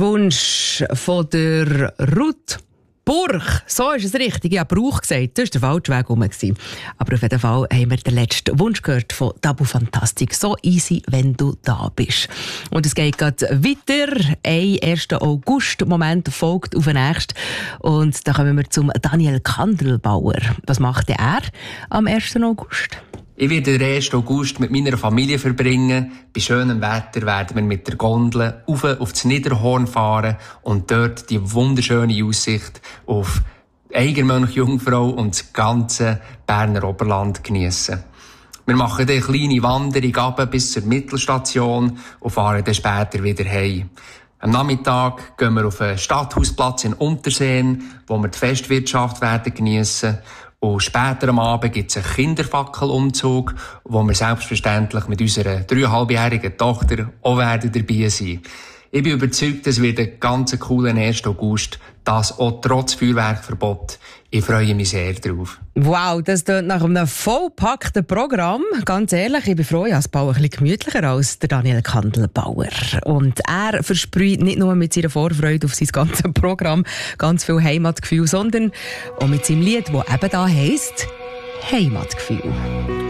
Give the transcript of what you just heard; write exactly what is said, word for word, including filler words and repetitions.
Wunsch von der Ruth Burch. So ist es richtig. Ich habe Brauch gesagt. Das war der falsche Weg herum. Aber auf jeden Fall haben wir den letzten Wunsch gehört von Tabu Fantastik. So easy, wenn du da bist. Und es geht gerade weiter. Ein erster August-Moment folgt auf den nächsten. Und da kommen wir zum Daniel Kandelbauer. Was macht er am ersten August? Ich werde den ersten August mit meiner Familie verbringen. Bei schönem Wetter werden wir mit der Gondel auf auf das Niederhorn fahren und dort die wunderschöne Aussicht auf Eigenmönch, Jungfrau und das ganze Berner Oberland geniessen. Wir machen dann eine kleine Wanderung runter bis zur Mittelstation und fahren dann später wieder heim. Am Nachmittag gehen wir auf den Stadthausplatz in Unterseen, wo wir die Festwirtschaft werden geniessen. Und später am Abend gibt es einen Kinderfackelumzug, wo wir selbstverständlich mit unserer dreieinhalbjährigen Tochter auch werden dabei sein. Ich bin überzeugt, es wird ein ganz cooler erster August, das auch trotz Feuerwerkverbot. Ich freue mich sehr drauf. Wow, das klingt nach einem vollpackten Programm. Ganz ehrlich, ich bin froh, ich habe es ein bisschen gemütlicher als der Daniel Kandelbauer. Und er versprüht nicht nur mit seiner Vorfreude auf sein ganzes Programm ganz viel Heimatgefühl, sondern auch mit seinem Lied, das eben da heisst Heimatgefühl.